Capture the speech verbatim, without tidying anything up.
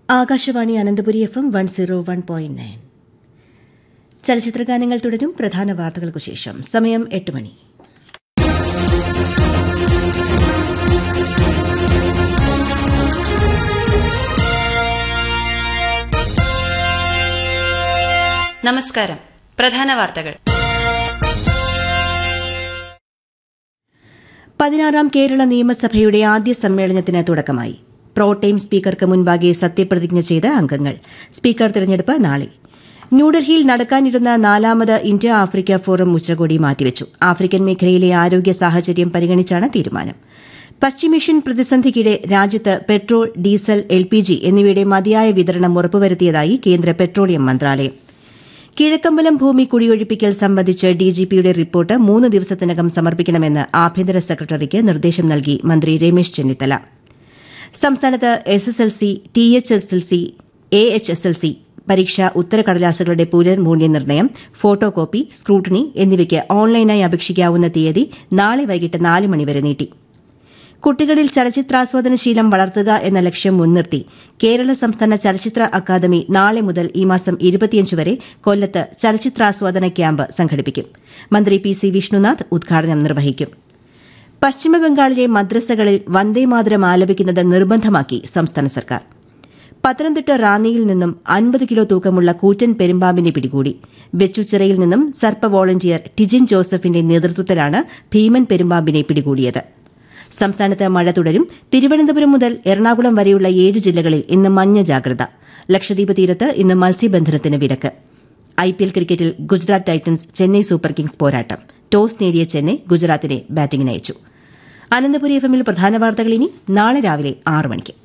Akashvani Ananthapuri F M one zero one point nine. ചലച്ചിത്രഗാനങ്ങൾ തുടരും. പ്രധാന വാർത്തകൾക്കു ശേഷം സമയം എട്ട് മണി. നമസ്കാരം. പ്രധാന വാർത്തകൾ. പതിനാറാം കേരള നിയമസഭയുടെ ആദ്യ സമ്മേളനത്തിന് തുടക്കമായി. പ്രോടൈം സ്പീക്കർക്ക് മുൻപാകെ സത്യപ്രതിജ്ഞ ചെയ്ത അംഗങ്ങൾ. സ്പീക്കർ തെരഞ്ഞെടുപ്പ് നാളെ. ന്യൂഡൽഹിയിൽ നടക്കാനിരുന്ന നാലാമത് ഇന്ത്യ ആഫ്രിക്ക ഫോറം ഉച്ചകോടി മാറ്റിവച്ചു. ആഫ്രിക്കൻ മേഖലയിലെ ആരോഗ്യ സാഹചര്യം പരിഗണിച്ചാണ് തീരുമാനം. പശ്ചിമേഷ്യൻ പ്രതിസന്ധിക്കിടെ രാജ്യത്ത് petrol, diesel, L P G എന്നിവയുടെ മതിയായ വിതരണം ഉറപ്പുവരുത്തിയതായി കേന്ദ്ര പെട്രോളിയം മന്ത്രാലയം. കിഴക്കമ്പലം ഭൂമി കുടിയൊഴിപ്പിക്കൽ സംബന്ധിച്ച് ഡിജിപിയുടെ റിപ്പോർട്ട് മൂന്ന് ദിവസത്തിനകം സമർപ്പിക്കണമെന്ന് ആഭ്യന്തര സെക്രട്ടറിക്ക് നിർദ്ദേശം നൽകി മന്ത്രി രമേശ് ചെന്നിത്തല. സംസ്ഥാനത്ത് S S L C, T H S L C, A H S L C പരീക്ഷാ ഉത്തരക്കടലാസുകളുടെ പുനർമൂല്യനിർണ്ണയം, ഫോട്ടോ കോപ്പി, സ്ക്രൂട്ടണി എന്നിവയ്ക്ക് ഓൺലൈനായി അപേക്ഷിക്കാവുന്ന തീയതി നാളെ വൈകിട്ട് നാല് മണിവരെ നീട്ടി. കുട്ടികളിൽ ചലച്ചിത്രാസ്വാദന ശീലം വളർത്തുക എന്ന ലക്ഷ്യം മുൻനിർത്തി കേരള സംസ്ഥാന ചലച്ചിത്ര അക്കാദമി നാളെ മുതൽ ഈ മാസം ഇരുപത്തിയഞ്ച് വരെ കൊല്ലത്ത് ചലച്ചിത്രാസ്വാദന ക്യാമ്പ് സംഘടിപ്പിക്കും. മന്ത്രി പി സി വിഷ്ണുനാഥ് ഉദ്ഘാടനം നിർവഹിക്കും. പശ്ചിമബംഗാളിലെ മദ്രസകളിൽ വന്ദേമാതരം ആലപിക്കുന്നത് നിർബന്ധമാക്കി സംസ്ഥാന സർക്കാർ. പത്തനംതിട്ട റാന്നിയിൽ നിന്നും അൻപത് കിലോ തൂക്കമുള്ള കൂറ്റൻ പെരുമ്പാമ്പിനെ പിടികൂടി. വെച്ചുച്ചിറയിൽ നിന്നും സർപ്പ വോളണ്ടിയർ ടിജിൻ ജോസഫിന്റെ നേതൃത്വത്തിലാണ് ഭീമൻ പെരുമ്പാമ്പിനെ പിടികൂടിയത്. സംസ്ഥാനത്ത് മഴ തുടരും. തിരുവനന്തപുരം മുതൽ എറണാകുളം വരെയുള്ള ഏഴ് ജില്ലകളിൽ ഇന്ന് മഞ്ഞ ജാഗ്രത. ലക്ഷദ്വീപ് തീരത്ത് ഇന്ന് മത്സ്യബന്ധനത്തിന് വിലക്ക്. ഐപിഎൽ ക്രിക്കറ്റിൽ Gujarat Titans Chennai super Kings പോരാട്ടം. ടോസ് നേടിയ ചെന്നൈ ഗുജറാത്തിനെ ബാറ്റിംഗിനയച്ചു. അനന്തപുരി എഫ് എമ്മിൽ പ്രധാന വാർത്തകൾ ഇനി നാളെ രാവിലെ ആറ് മണിക്ക്.